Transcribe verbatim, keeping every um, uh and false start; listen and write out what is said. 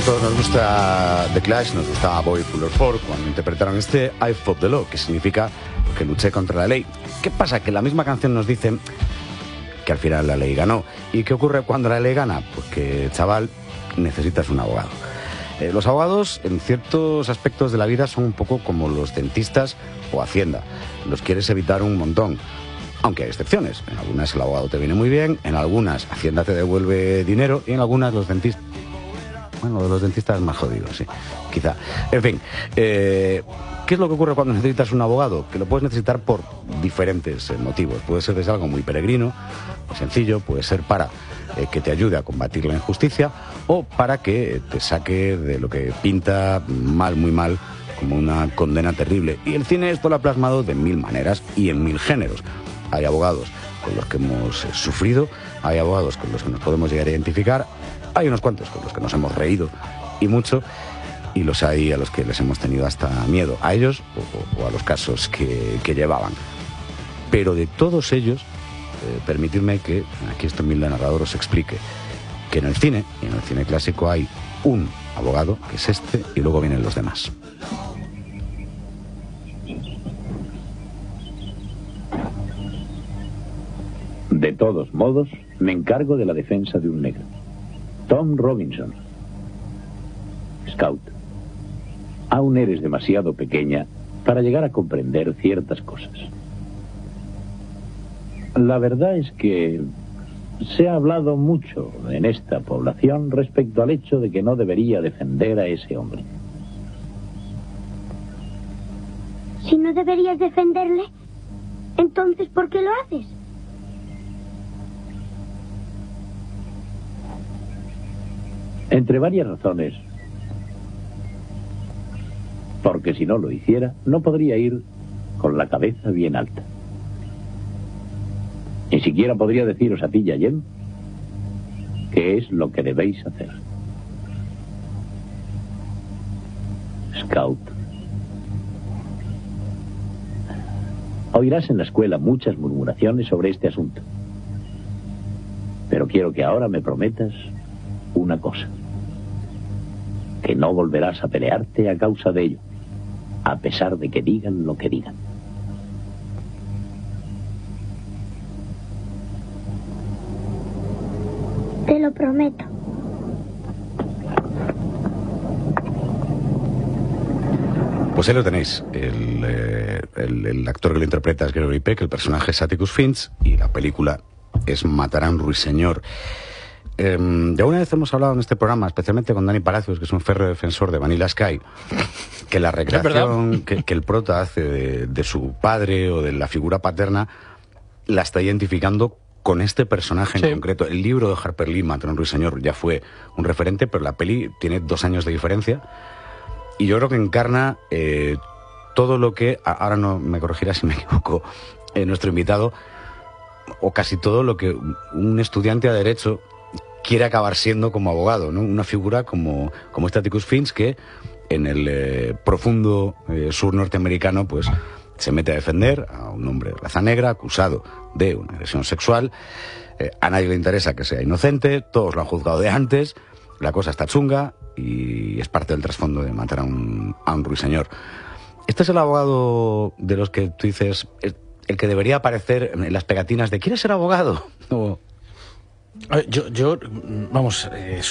todos nos gusta The Clash, nos gustaba Bobby Fuller cuando interpretaron este I Fought the Law, que significa que luché contra la ley. ¿Qué pasa? Que la misma canción nos dice que al final la ley ganó. ¿Y qué ocurre cuando la ley gana? Pues que, chaval, necesitas un abogado. Eh, los abogados, en ciertos aspectos de la vida, son un poco como los dentistas o Hacienda. Los quieres evitar un montón. Aunque hay excepciones. En algunas el abogado te viene muy bien, en algunas Hacienda te devuelve dinero y en algunas los dentistas... Bueno, de los dentistas es más jodido, sí, quizá. En fin, eh, ¿qué es lo que ocurre cuando necesitas un abogado? Que lo puedes necesitar por diferentes eh, motivos. Puede ser desde algo muy peregrino, muy sencillo, puede ser para eh, que te ayude a combatir la injusticia o para que te saque de lo que pinta mal, muy mal, como una condena terrible. Y el cine esto lo ha plasmado de mil maneras y en mil géneros. Hay abogados con los que hemos eh, sufrido, hay abogados con los que nos podemos llegar a identificar, hay unos cuantos con los que nos hemos reído y mucho, y los hay a los que les hemos tenido hasta miedo, a ellos o, o a los casos que, que llevaban. Pero de todos ellos, eh, permitidme que aquí este humilde narrador os explique que en el cine, y en el cine clásico, hay un abogado, que es este, y luego vienen los demás. De todos modos, me encargo de la defensa de un negro. Tom Robinson. Scout. Aún eres demasiado pequeña para llegar a comprender ciertas cosas. La verdad es que se ha hablado mucho en esta población respecto al hecho de que no debería defender a ese hombre. Si no deberías defenderle, entonces ¿por qué lo haces? Entre varias razones. Porque si no lo hiciera, no podría ir con la cabeza bien alta. Ni siquiera podría deciros a ti y a Jem qué es lo que debéis hacer. Scout. Oirás en la escuela muchas murmuraciones sobre este asunto. Pero quiero que ahora me prometas una cosa: que no volverás a pelearte a causa de ello, a pesar de que digan lo que digan. Te lo prometo. Pues ahí lo tenéis. El, eh, el, el actor que lo interpreta es Gregory Peck, el personaje es Atticus Finch, y la película es Matar a un ruiseñor. Eh, ya una vez hemos hablado en este programa, especialmente con Dani Palacios, que es un férreo defensor de Vanilla Sky, que la recreación que, que el prota hace de, de su padre o de la figura paterna la está identificando con este personaje en sí. concreto. El libro de Harper Lee, Matar a un ruiseñor, ya fue un referente, pero la peli tiene dos años de diferencia y yo creo que encarna eh, todo lo que, ahora no me corregirá si me equivoco, eh, nuestro invitado, o casi todo lo que un estudiante de Derecho quiere acabar siendo como abogado, ¿no? Una figura como, como este Atticus Finch que en el eh, profundo eh, sur norteamericano pues se mete a defender a un hombre de raza negra acusado de una agresión sexual. Eh, a nadie le interesa que sea inocente, todos lo han juzgado de antes, la cosa está chunga y es parte del trasfondo de Matar a un, a un ruiseñor. Este es el abogado de los que tú dices, el que debería aparecer en las pegatinas de ¿quieres ser abogado? O... Yo, yo, vamos, eh,